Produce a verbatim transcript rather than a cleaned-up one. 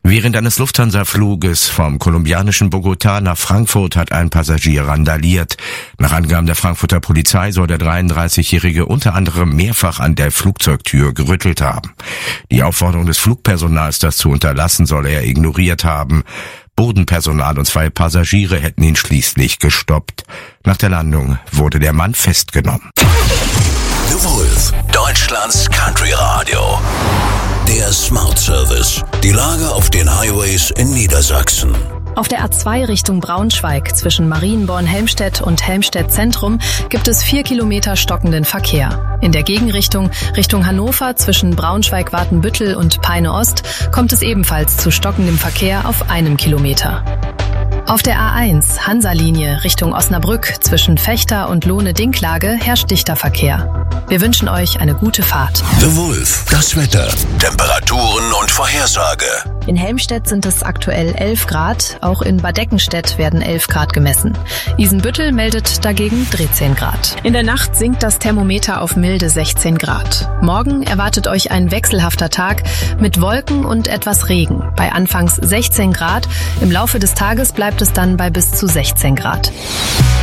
Während eines Lufthansa-Fluges vom kolumbianischen Bogotá nach Frankfurt hat ein Passagier randaliert. Nach Angaben der Frankfurter Polizei soll der dreiunddreißigjährige unter anderem mehrfach an der Flugzeugtür gerüttelt haben. Die Aufforderung des Flugpersonals, das zu unterlassen, soll er ignoriert haben. Bodenpersonal und zwei Passagiere hätten ihn schließlich gestoppt. Nach der Landung wurde der Mann festgenommen. The Wolf, Deutschlands Country Radio. Der Smart Service. Die Lage auf den Highways in Niedersachsen. Auf der A zwei Richtung Braunschweig zwischen Marienborn-Helmstedt und Helmstedt-Zentrum gibt es vier Kilometer stockenden Verkehr. In der Gegenrichtung Richtung Hannover zwischen Braunschweig-Watenbüttel und Peine-Ost kommt es ebenfalls zu stockendem Verkehr auf einem Kilometer. Auf der A eins Hansa-Linie Richtung Osnabrück zwischen Vechta und Lohne-Dinklage herrscht dichter Verkehr. Wir wünschen euch eine gute Fahrt. The Wolf, das Wetter, Temperaturen und Vorhersage. In Helmstedt sind es aktuell elf Grad, auch in Bad Eckenstedt werden elf Grad gemessen. Isenbüttel meldet dagegen dreizehn Grad. In der Nacht sinkt das Thermometer auf milde sechzehn Grad. Morgen erwartet euch ein wechselhafter Tag mit Wolken und etwas Regen. Bei anfangs sechzehn Grad, im Laufe des Tages bleibt es dann bei bis zu sechzehn Grad.